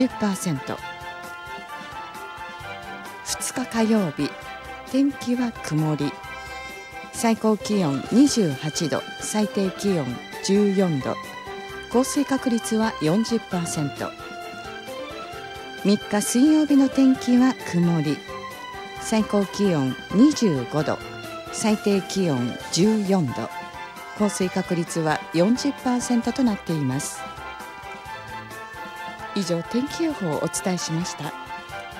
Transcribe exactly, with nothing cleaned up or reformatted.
じゅっパーセント。ふつか火曜日、天気は曇り、最高気温にじゅうはちど、最低気温じゅうよんど、降水確率は よんじゅっパーセント。みっか水曜日の天気は曇り、最高気温にじゅうごど、最低気温じゅうよんど、降水確率は よんじゅっパーセント となっています。以上、天気予報をお伝えしました。